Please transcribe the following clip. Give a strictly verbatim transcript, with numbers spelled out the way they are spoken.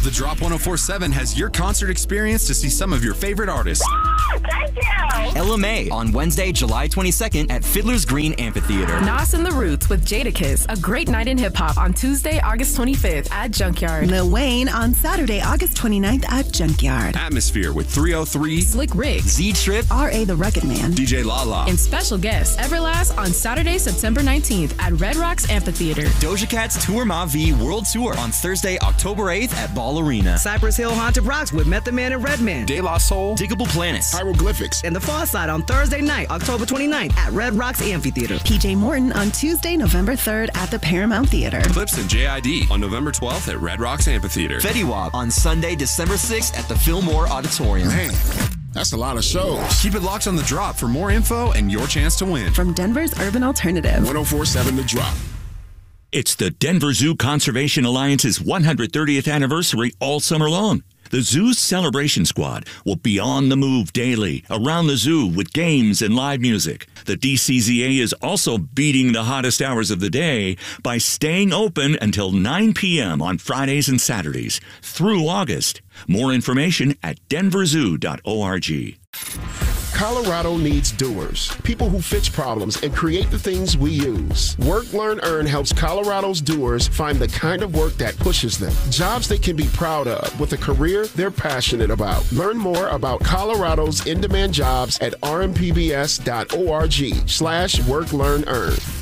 The Drop one oh four point seven has your concert experience to see some of your favorite artists. Thank you! Ella May on Wednesday, July twenty-second at Fiddler's Green Amphitheater. Nas and the Roots with Jadakiss, a great night in hip-hop on Tuesday, August twenty-fifth at Junkyard. Lil Wayne on Saturday, August twenty-ninth at Junkyard. Atmosphere with three oh three, Slick Rick, Z-Trip, R A the Rugged Man, D J Lala, and special guest Everlast on Saturday, September nineteenth at Red Rocks Amphitheater. Doja Cat's Tour Ma V World Tour on Thursday, October eighth at Ball Arena. Cypress Hill Haunted Rocks with Method Man and Redman. De La Soul, Diggable Planets, Hieroglyphics, And The Far Side on Thursday night, October twenty-ninth at Red Rocks Amphitheater. P J Morton on Tuesday, November third at the Paramount Theater. Clips and J I D on November twelfth at Red Rocks Amphitheater. Fetty Wap on Sunday, December sixth at the Fillmore Auditorium. Man, that's a lot of shows. Keep it locked on The Drop for more info and your chance to win. From Denver's Urban Alternative. one oh four point seven The Drop. It's the Denver Zoo Conservation Alliance's one hundred thirtieth anniversary all summer long. The zoo's celebration squad will be on the move daily around the zoo with games and live music. The D C Z A is also beating the hottest hours of the day by staying open until nine p.m. on Fridays and Saturdays through August. More information at denver zoo dot org. Colorado needs doers, people who fix problems and create the things we use. Work, Learn, Earn helps Colorado's doers find the kind of work that pushes them, jobs they can be proud of with a career they're passionate about. Learn more about Colorado's in-demand jobs at r m p b s dot org slash work, learn, earn.